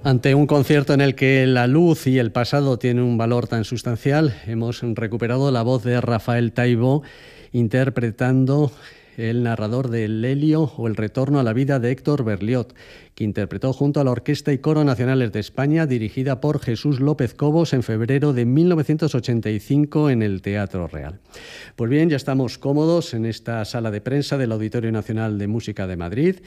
Ante un concierto en el que la luz y el pasado tienen un valor tan sustancial, hemos recuperado la voz de Rafael Taibo interpretando el narrador de Lelio o El retorno a la vida de Héctor Berlioz, que interpretó junto a la Orquesta y Coro Nacionales de España, dirigida por Jesús López Cobos en febrero de 1985 en el Teatro Real. Pues bien, ya estamos cómodos en esta sala de prensa del Auditorio Nacional de Música de Madrid.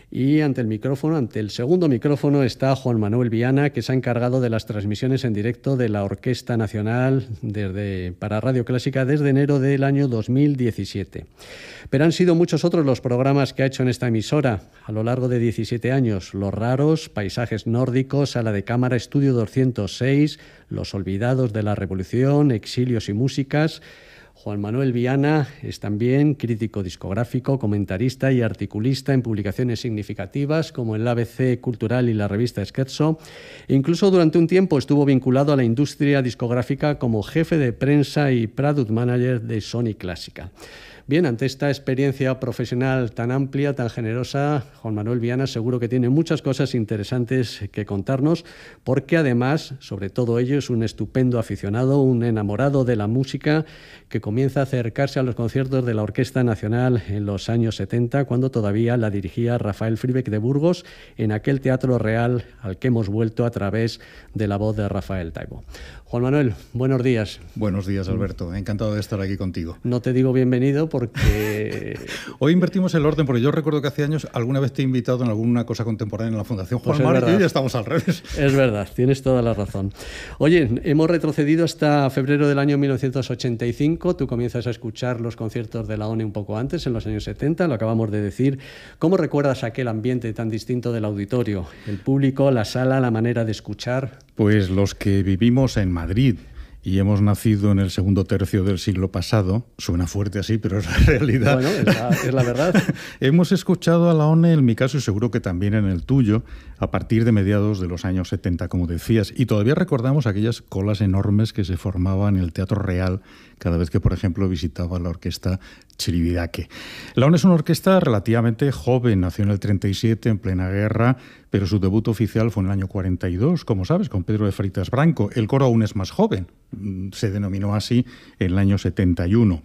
Y ante el segundo micrófono, está Juan Manuel Viana, que se ha encargado de las transmisiones en directo de la Orquesta Nacional para Radio Clásica desde enero del año 2017. Pero han sido muchos otros los programas que ha hecho en esta emisora a lo largo de 17 años. Los Raros, Paisajes Nórdicos, Sala de Cámara, Estudio 206, Los Olvidados de la Revolución, Exilios y Músicas. Juan Manuel Viana es también crítico discográfico, comentarista y articulista en publicaciones significativas como el ABC Cultural y la revista Scherzo. Incluso durante un tiempo estuvo vinculado a la industria discográfica como jefe de prensa y product manager de Sony Clásica. Bien, ante esta experiencia profesional tan amplia, tan generosa, Juan Manuel Viana seguro que tiene muchas cosas interesantes que contarnos, porque además, sobre todo ello, es un estupendo aficionado, un enamorado de la música que comienza a acercarse a los conciertos de la Orquesta Nacional en los años 70, cuando todavía la dirigía Rafael Fribeck de Burgos, en aquel Teatro Real al que hemos vuelto a través de la voz de Rafael Taibo. Juan Manuel, buenos días. Buenos días, Alberto. Encantado de estar aquí contigo. No te digo bienvenido porque... Hoy invertimos el orden, porque yo recuerdo que hace años alguna vez te he invitado en alguna cosa contemporánea en la Fundación Juan Mar y hoy ya estamos al revés. Es verdad, tienes toda la razón. Oye, hemos retrocedido hasta febrero del año 1985. Tú comienzas a escuchar los conciertos de la ONE un poco antes, en los años 70, lo acabamos de decir. ¿Cómo recuerdas aquel ambiente tan distinto del auditorio? El público, la sala, la manera de escuchar. Pues los que vivimos en Madrid y hemos nacido en el segundo tercio del siglo pasado, suena fuerte así, pero es la realidad. Bueno, es la verdad. Hemos escuchado a la ONE, en mi caso y seguro que también en el tuyo, a partir de mediados de los años 70, como decías, y todavía recordamos aquellas colas enormes que se formaban en el Teatro Real cada vez que, por ejemplo, visitaba la orquesta Chiribidache. La ONE es una orquesta relativamente joven, nació en el 37, en plena guerra, pero su debut oficial fue en el año 42, como sabes, con Pedro de Freitas Branco. El coro aún es más joven, se denominó así en el año 71.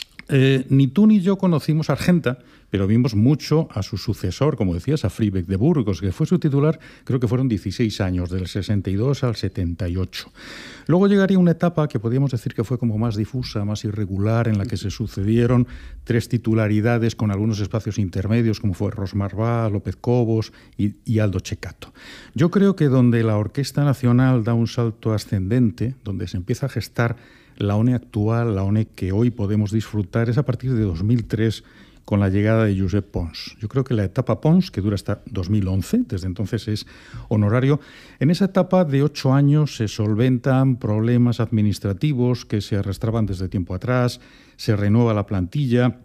Ni tú ni yo conocimos a Argenta, pero vimos mucho a su sucesor, como decías, a Fribeck de Burgos, que fue su titular, creo que fueron 16 años, del 62 al 78. Luego llegaría una etapa que podríamos decir que fue como más difusa, más irregular, en la que se sucedieron tres titularidades con algunos espacios intermedios, como fue Rosmar Vall, López Cobos y Aldo Checato. Yo creo que donde la Orquesta Nacional da un salto ascendente, donde se empieza a gestar la ONE actual, la ONE que hoy podemos disfrutar, es a partir de 2003, con la llegada de Josep Pons. Yo creo que la etapa Pons, que dura hasta 2011, desde entonces es honorario, en esa etapa de 8 años se solventan problemas administrativos que se arrastraban desde tiempo atrás, se renueva la plantilla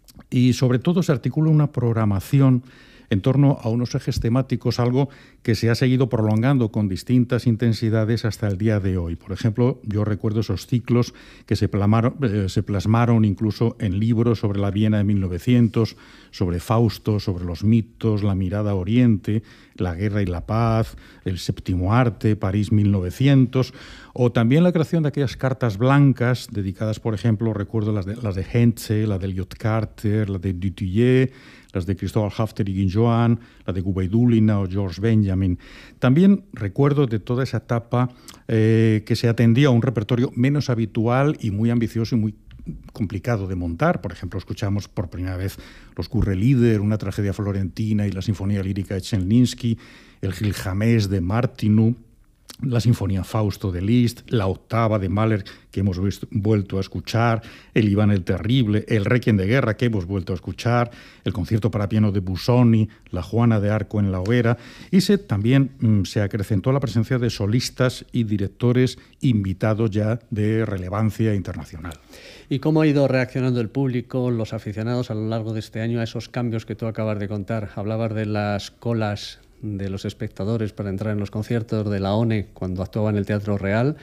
y sobre todo se articula una programación en torno a unos ejes temáticos, algo que se ha seguido prolongando con distintas intensidades hasta el día de hoy. Por ejemplo, yo recuerdo esos ciclos que se plasmaron incluso en libros sobre la Viena de 1900, sobre Fausto, sobre los mitos, la mirada a Oriente, la guerra y la paz, el séptimo arte, París 1900, o también la creación de aquellas cartas blancas dedicadas, por ejemplo, recuerdo las de Hentze, la de Elliot Carter, la de Dutilleux, las de Cristóbal Hafter y Guinjoan, la de Gubaidulina o George Benjamin. También recuerdo de toda esa etapa que se atendía a un repertorio menos habitual y muy ambicioso y muy complicado de montar. Por ejemplo, escuchamos por primera vez los Currelieder, una tragedia florentina y la sinfonía lírica de Chemlinsky, el Gilgamesh de Martinu, la Sinfonía Fausto de Liszt, la Octava de Mahler, que hemos vuelto a escuchar, el Iván el Terrible, el Requiem de Guerra, que hemos vuelto a escuchar, el Concierto para piano de Busoni, la Juana de Arco en la Hoguera, y también se acrecentó la presencia de solistas y directores invitados ya de relevancia internacional. ¿Y cómo ha ido reaccionando el público, los aficionados a lo largo de este año a esos cambios que tú acabas de contar? Hablabas de las colas de los espectadores para entrar en los conciertos de la ONE cuando actuaba en el Teatro Real.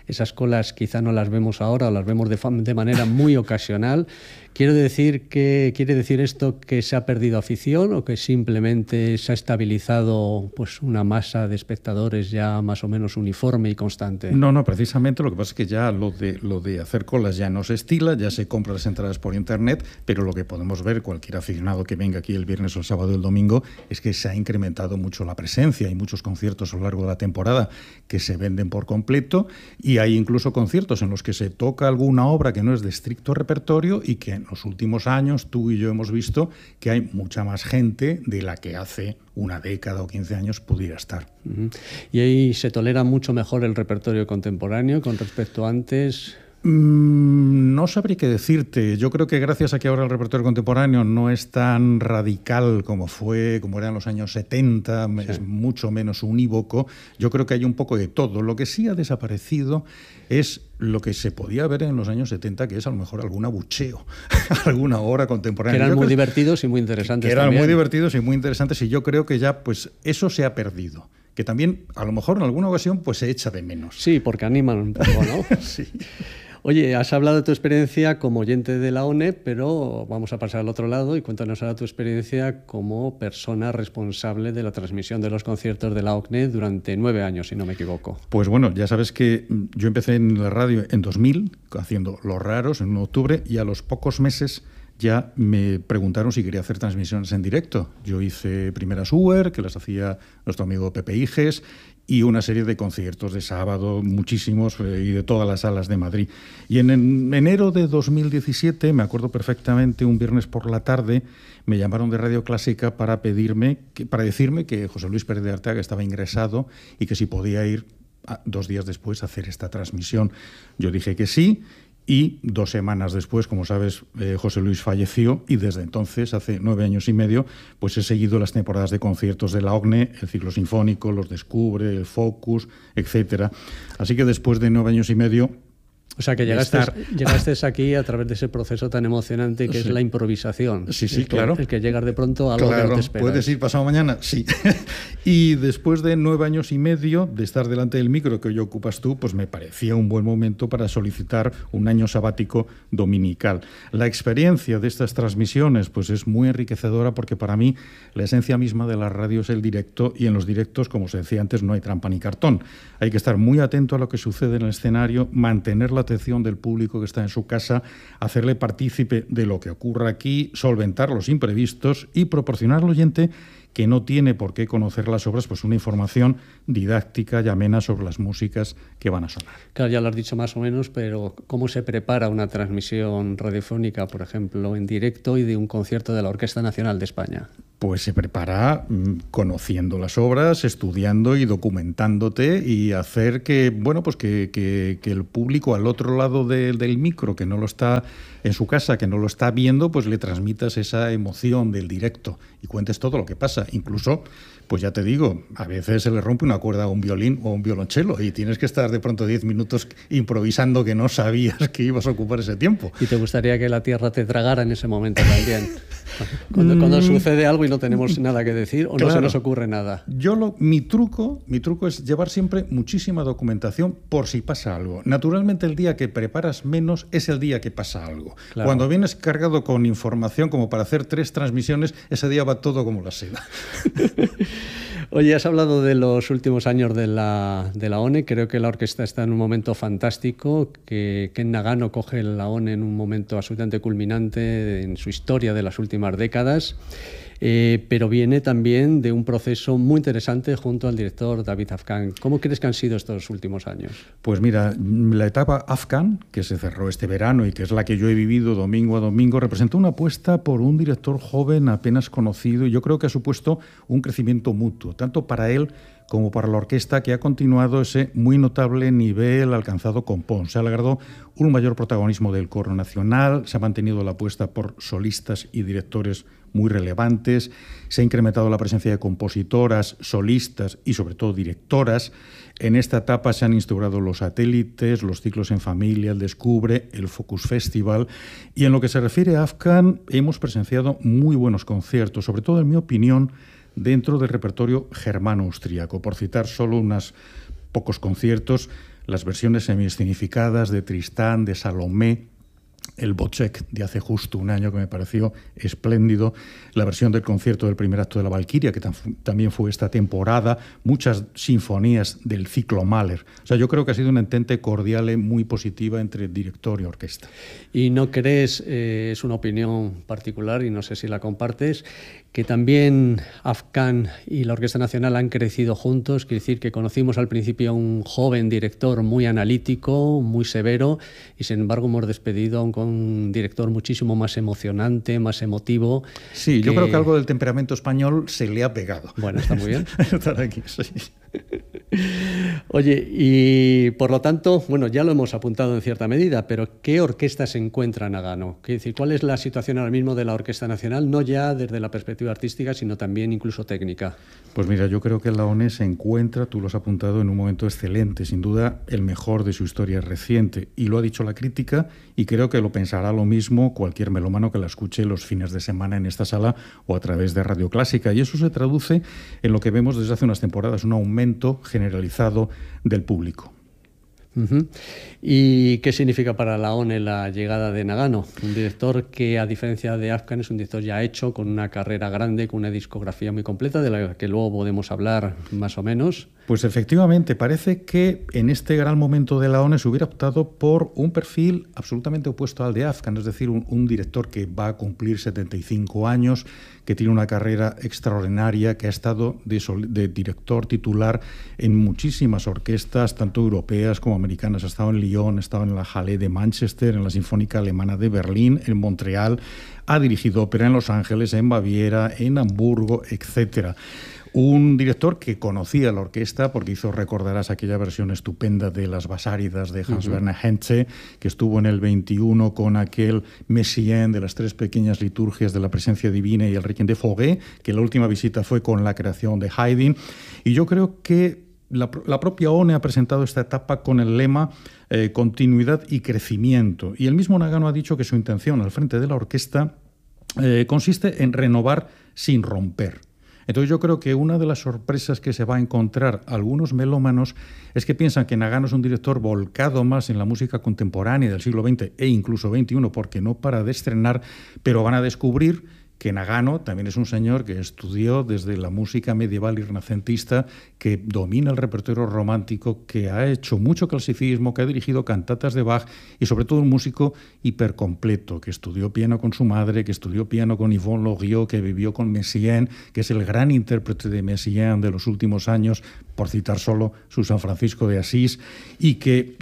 esas colas quizá no las vemos ahora o las vemos de manera muy ocasional. ¿Quiere decir esto que se ha perdido afición o que simplemente se ha estabilizado pues una masa de espectadores ya más o menos uniforme y constante? No, precisamente lo que pasa es que ya lo de hacer colas ya no se estila, ya se compran las entradas por internet, pero lo que podemos ver cualquier aficionado que venga aquí el viernes o el sábado o el domingo es que se ha incrementado mucho la presencia. Hay muchos conciertos a lo largo de la temporada que se venden por completo y hay incluso conciertos en los que se toca alguna obra que no es de estricto repertorio y que en los últimos años tú y yo hemos visto que hay mucha más gente de la que hace una década o 15 años pudiera estar. ¿Y ahí se tolera mucho mejor el repertorio contemporáneo con respecto a antes? No sabría qué decirte. Yo creo que gracias a que ahora el repertorio contemporáneo no es tan radical como era en los años 70, sí, es mucho menos unívoco, yo creo que hay un poco de todo. Lo que sí ha desaparecido es lo que se podía ver en los años 70, que es a lo mejor algún abucheo, alguna obra contemporánea. Que eran muy divertidos y muy interesantes. Que eran muy divertidos y muy interesantes, y yo creo que ya pues eso se ha perdido. Que también, a lo mejor en alguna ocasión, pues se echa de menos. Sí, porque animan un poco, ¿no? Sí. Oye, has hablado de tu experiencia como oyente de la ONE, pero vamos a pasar al otro lado y cuéntanos ahora tu experiencia como persona responsable de la transmisión de los conciertos de la OCNE durante 9 años, si no me equivoco. Pues bueno, ya sabes que yo empecé en la radio en 2000, haciendo Los Raros en octubre, y a los pocos meses ya me preguntaron si quería hacer transmisiones en directo. Yo hice primeras UR, que las hacía nuestro amigo Pepe Iges, y una serie de conciertos de sábado, muchísimos, y de todas las salas de Madrid. Y en enero de 2017, me acuerdo perfectamente, un viernes por la tarde, me llamaron de Radio Clásica para decirme que José Luis Pérez de Arteaga estaba ingresado y que si podía ir 2 días después a hacer esta transmisión. Yo dije que sí. Y 2 semanas después, como sabes, José Luis falleció, y desde entonces, hace 9 años y medio, pues he seguido las temporadas de conciertos de la OCNE, el ciclo sinfónico, los Descubre, el Focus, etcétera. Así que después de 9 años y medio... O sea, que llegaste aquí a través de ese proceso tan emocionante que es la improvisación. Sí, claro. El que llegas de pronto a algo que no te esperas. ¿Puedes ir pasado mañana? Sí. Y después de 9 años y medio de estar delante del micro que hoy ocupas tú, pues me parecía un buen momento para solicitar un año sabático dominical. La experiencia de estas transmisiones pues es muy enriquecedora, porque para mí la esencia misma de la radio es el directo, y en los directos, como se decía antes, no hay trampa ni cartón. Hay que estar muy atento a lo que sucede en el escenario, mantener la atención del público que está en su casa, hacerle partícipe de lo que ocurra aquí, solventar los imprevistos y proporcionar al oyente, que no tiene por qué conocer las obras, pues una información didáctica y amena sobre las músicas que van a sonar. Claro, ya lo has dicho más o menos, pero ¿cómo se prepara una transmisión radiofónica, por ejemplo, en directo y de un concierto de la Orquesta Nacional de España? Pues se prepara conociendo las obras, estudiando y documentándote, y hacer que, bueno, pues que el público al otro lado del micro, que no lo está en su casa, que no lo está viendo, pues le transmitas esa emoción del directo y cuentes todo lo que pasa. Incluso, pues ya te digo, a veces se le rompe una cuerda a un violín o a un violonchelo y tienes que estar de pronto 10 minutos improvisando, que no sabías que ibas a ocupar ese tiempo. ¿Y te gustaría que la tierra te tragara en ese momento también? Cuando sucede algo y no tenemos nada que decir o claro, no se nos ocurre nada. Mi truco es llevar siempre muchísima documentación por si pasa algo. Naturalmente, el día que preparas menos es el día que pasa algo. Claro. Cuando vienes cargado con información como para hacer 3 transmisiones, ese día va todo como la seda. Oye, has hablado de los últimos años de la ONE. Creo que la orquesta está en un momento fantástico, que Ken Nagano coge la ONE en un momento absolutamente culminante en su historia de las últimas décadas. Pero viene también de un proceso muy interesante junto al director David Afkhan. ¿Cómo crees que han sido estos últimos años? Pues mira, la etapa Afkhan, que se cerró este verano y que es la que yo he vivido domingo a domingo, representó una apuesta por un director joven apenas conocido, y yo creo que ha supuesto un crecimiento mutuo, tanto para él como para la orquesta, que ha continuado ese muy notable nivel alcanzado con Pons. Se ha logrado un mayor protagonismo del coro nacional, se ha mantenido la apuesta por solistas y directores muy relevantes, se ha incrementado la presencia de compositoras, solistas y sobre todo directoras. En esta etapa se han instaurado los satélites, los ciclos en familia, el Descubre, el Focus Festival, y en lo que se refiere a Afkhan hemos presenciado muy buenos conciertos, sobre todo en mi opinión dentro del repertorio germano-austríaco. Por citar solo unos pocos conciertos, las versiones semi-escenificadas de Tristán, de Salomé, el Wojciech de hace justo un año, que me pareció espléndido, la versión del concierto del primer acto de la Valquiria, que también fue esta temporada, muchas sinfonías del ciclo Mahler. O sea, yo creo que ha sido una entente cordial muy positiva entre director y orquesta. ¿Y no crees, es una opinión particular y no sé si la compartes, que también Afgan y la Orquesta Nacional han crecido juntos? Quiere decir que conocimos al principio a un joven director muy analítico, muy severo, y sin embargo hemos despedido a un director muchísimo más emocionante, más emotivo. Sí, yo creo que algo del temperamento español se le ha pegado. Bueno, está muy bien. Estar aquí, sí. Oye, y por lo tanto, bueno, ya lo hemos apuntado en cierta medida, pero ¿qué orquesta se encuentra en Nagano? Quiere decir, ¿cuál es la situación ahora mismo de la Orquesta Nacional, no ya desde la perspectiva artística, sino también incluso técnica? Pues mira, yo creo que la ONE se encuentra, tú lo has apuntado, en un momento excelente, sin duda el mejor de su historia reciente, y lo ha dicho la crítica, y creo que lo pensará lo mismo cualquier melómano que la escuche los fines de semana en esta sala o a través de Radio Clásica, y eso se traduce en lo que vemos desde hace unas temporadas, un aumento generalizado del público. Uh-huh. ¿Y qué significa para la ONE la llegada de Nagano? Un director que, a diferencia de Afgan, es un director ya hecho, con una carrera grande, con una discografía muy completa, de la que luego podemos hablar más o menos. Pues efectivamente, parece que en este gran momento de la ONE se hubiera optado por un perfil absolutamente opuesto al de Afgan, es decir, un director que va a cumplir 75 años, que tiene una carrera extraordinaria, que ha estado de director titular en muchísimas orquestas, tanto europeas como americanas. Ha estado en Lyon, ha estado en la Halle de Manchester, en la Sinfónica Alemana de Berlín, en Montreal, ha dirigido ópera en Los Ángeles, en Baviera, en Hamburgo, etcétera. Un director que conocía la orquesta porque hizo, recordarás, aquella versión estupenda de Las Basáridas de Hans Werner Henze, que estuvo en el 21 con aquel Messiaen de las tres pequeñas liturgias de la presencia divina y el Requiem de Fauré, que la última visita fue con la creación de Haydn. Y yo creo que la propia ONE ha presentado esta etapa con el lema continuidad y crecimiento. Y el mismo Nagano ha dicho que su intención al frente de la orquesta consiste en renovar sin romper. Entonces yo creo que una de las sorpresas que se va a encontrar algunos melómanos es que piensan que Nagano es un director volcado más en la música contemporánea del siglo XX e incluso XXI, porque no para de estrenar, pero van a descubrir que Nagano también es un señor que estudió desde la música medieval y renacentista, que domina el repertorio romántico, que ha hecho mucho clasicismo, que ha dirigido cantatas de Bach y sobre todo un músico hipercompleto, que estudió piano con su madre, que estudió piano con Yvonne Loriot, que vivió con Messiaen, que es el gran intérprete de Messiaen de los últimos años, por citar solo su San Francisco de Asís, y que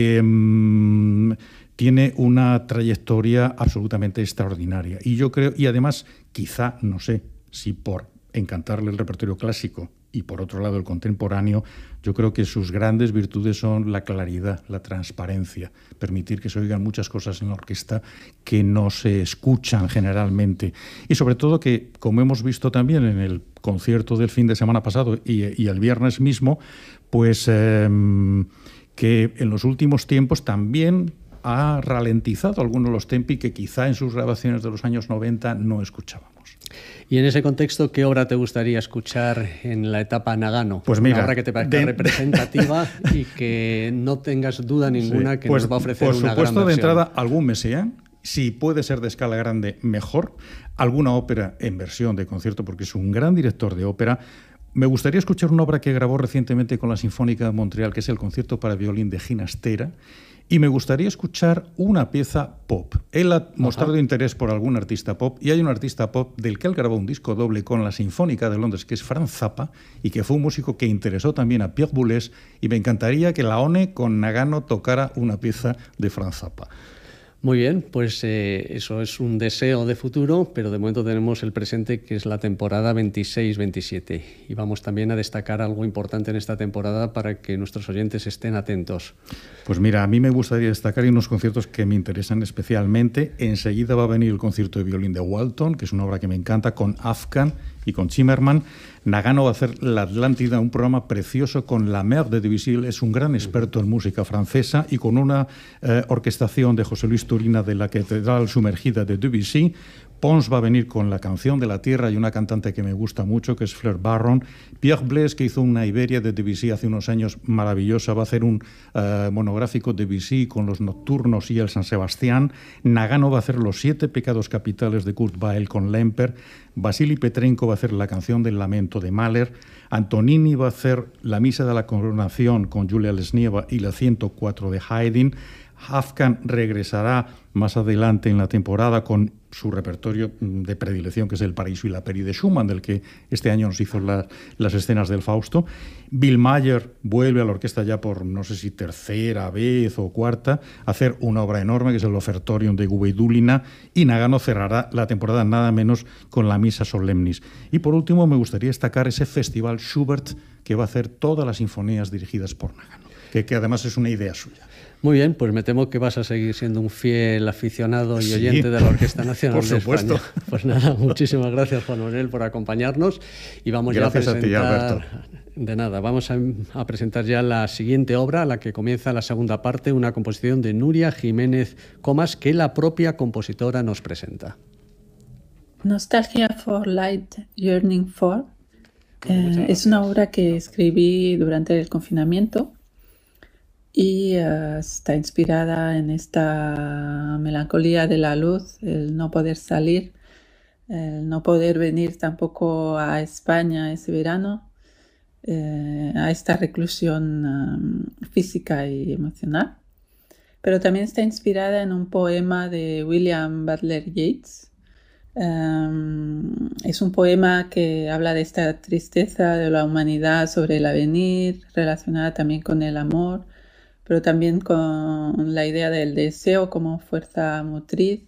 tiene una trayectoria absolutamente extraordinaria. Y yo creo, y además, quizá, no sé, si por encantarle el repertorio clásico y por otro lado el contemporáneo, yo creo que sus grandes virtudes son la claridad, la transparencia, permitir que se oigan muchas cosas en la orquesta que no se escuchan generalmente. Y sobre todo que, como hemos visto también en el concierto del fin de semana pasado y el viernes mismo, pues que en los últimos tiempos también ha ralentizado algunos de los tempi que quizá en sus grabaciones de los años 90 no escuchábamos. Y en ese contexto, ¿qué obra te gustaría escuchar en la etapa Nagano? Pues mira, una obra que te parezca representativa y que no tengas duda ninguna que nos va a ofrecer una gran versión. Por supuesto, de entrada, algún Messiaen. Si puede ser de escala grande, mejor. Alguna ópera en versión de concierto, porque es un gran director de ópera. Me gustaría escuchar una obra que grabó recientemente con la Sinfónica de Montreal, que es el concierto para violín de Ginastera. Y me gustaría escuchar una pieza pop. Él ha mostrado interés por algún artista pop, y hay un artista pop del que él grabó un disco doble con la Sinfónica de Londres, que es Franz Zappa, y que fue un músico que interesó también a Pierre Boulez, y me encantaría que la ONE con Nagano tocara una pieza de Franz Zappa. Muy bien, pues eso es un deseo de futuro, pero de momento tenemos el presente, que es la temporada 26-27. Y vamos también a destacar algo importante en esta temporada para que nuestros oyentes estén atentos. Pues mira, a mí me gustaría destacar unos conciertos que me interesan especialmente. Enseguida va a venir el concierto de violín de Walton, que es una obra que me encanta, con Afgan y con Zimmermann. Nagano va a hacer La Atlántida, un programa precioso con La Mer de Debussy. Es un gran experto en música francesa, y con una orquestación de José Luis Turina de la Catedral Sumergida de Debussy, Pons va a venir con La canción de la tierra y una cantante que me gusta mucho, que es Fleur Barron. Pierre Blaise, que hizo una Iberia de Debussy hace unos años maravillosa, va a hacer un monográfico de Debussy con los nocturnos y el San Sebastián. Nagano va a hacer los 7 pecados capitales de Kurt Weill con Lemper. Vasily Petrenko va a hacer La canción del lamento de Mahler. Antonini va a hacer La misa de la coronación con Julia Lesnieva y la 104 de Haydn. Hafkan regresará más adelante en la temporada con su repertorio de predilección, que es El paraíso y la peri de Schumann, del que este año nos hizo las escenas del Fausto. Bill Mayer vuelve a la orquesta ya por no sé si tercera vez o cuarta a hacer una obra enorme, que es el Ofertorium de Gubaidulina, y Nagano cerrará la temporada nada menos con la Missa Solemnis. Y por último me gustaría destacar ese festival Schubert que va a hacer todas las sinfonías dirigidas por Nagano, que además es una idea suya. Muy bien, pues me temo que vas a seguir siendo un fiel aficionado y oyente de la Orquesta Nacional de España. Por supuesto. Pues nada, muchísimas gracias, Juan Manuel, por acompañarnos. Y vamos gracias ya a presentar... a ti, Alberto. De nada, vamos a presentar ya la siguiente obra, la que comienza la segunda parte, una composición de Nuria Jiménez Comas, que la propia compositora nos presenta. Nostalgia for Light, Yearning for. Es una obra que escribí durante el confinamiento y está inspirada en esta melancolía de la luz, el no poder salir, el no poder venir tampoco a España ese verano, a esta reclusión física y emocional. Pero también está inspirada en un poema de William Butler Yeats. Es un poema que habla de esta tristeza de la humanidad sobre el avenir, relacionada también con el amor, pero también con la idea del deseo como fuerza motriz,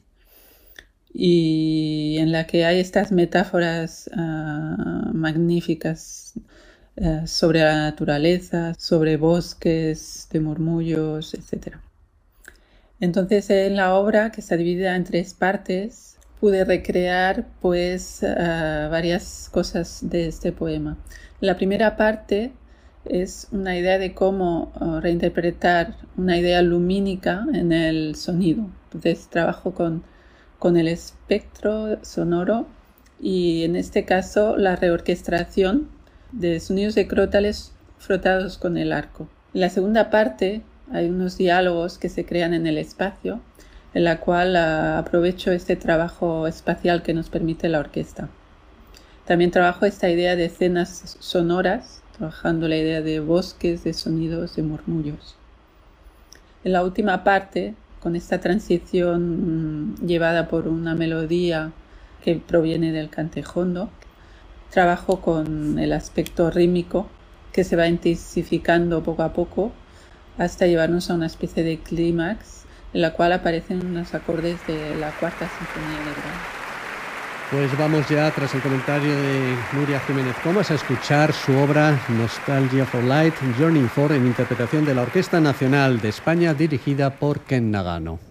y en la que hay estas metáforas magníficas sobre la naturaleza, sobre bosques de murmullos, etc. Entonces, en la obra, que está dividida en 3 partes, pude recrear pues varias cosas de este poema. La primera parte es una idea de cómo reinterpretar una idea lumínica en el sonido. Entonces trabajo con el espectro sonoro y en este caso la reorquestación de sonidos de crótales frotados con el arco. En la segunda parte hay unos diálogos que se crean en el espacio, en la cual aprovecho este trabajo espacial que nos permite la orquesta. También trabajo esta idea de escenas sonoras, trabajando la idea de bosques, de sonidos, de murmullos. En la última parte, con esta transición llevada por una melodía que proviene del cantejondo, trabajo con el aspecto rítmico que se va intensificando poco a poco hasta llevarnos a una especie de clímax en la cual aparecen unos acordes de la Cuarta Sinfonía de Brahms. Pues vamos ya, tras el comentario de Nuria Jiménez Comas, a escuchar su obra Nostalgia for Light, Yearning for, en interpretación de la Orquesta Nacional de España, dirigida por Ken Nagano.